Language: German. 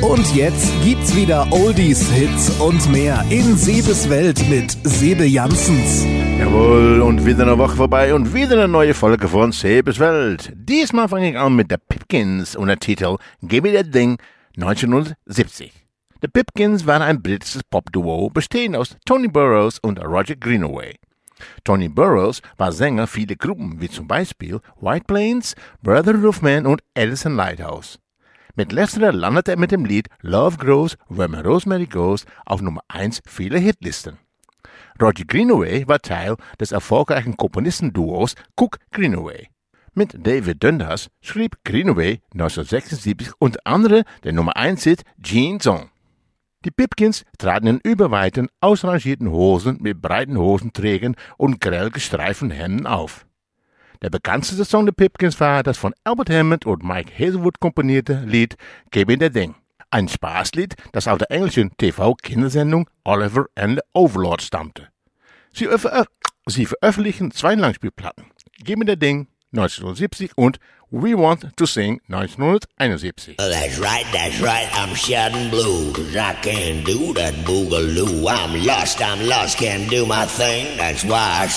Und jetzt gibt's wieder Oldies, Hits und mehr in Sebes Welt mit Sebe Janssens. Jawohl, und wieder eine Woche vorbei und wieder eine neue Folge von Sebes Welt. Diesmal fange ich an mit der Pipkins und der Titel Give Me That Thing 1970. Die Pipkins waren ein britisches Popduo, bestehend aus Tony Burrows und Roger Greenaway. Tony Burrows war Sänger vieler Gruppen, wie zum Beispiel White Plains, Brotherhood of Man und Edison Lighthouse. Mit letzterer landete er mit dem Lied Love Grows Where Rosemary Goes auf Nummer 1 vieler Hitlisten. Roger Greenaway war Teil des erfolgreichen Komponistenduos Cook-Greenaway. Mit David Dundas schrieb Greenaway 1976 unter anderem den Nummer 1 Hit Gene Song. Die Pipkins traten in überweiten, ausrangierten Hosen mit breiten Hosenträgern und grell gestreiften Hemden auf. Der bekannteste Song der Pipkins war das von Albert Hammond und Mike Hazelwood komponierte Lied Give Me That Thing. Ein Spaßlied, das aus der englischen TV-Kindersendung Oliver and the Overlord stammte. Sie veröffentlichten 2 Langspielplatten, Give Me That Thing 1970 und We Want to Sing 1971. That's right, I'm shouting blue, 'cause I can't do that boogaloo. I'm lost, can't do my thing, that's why I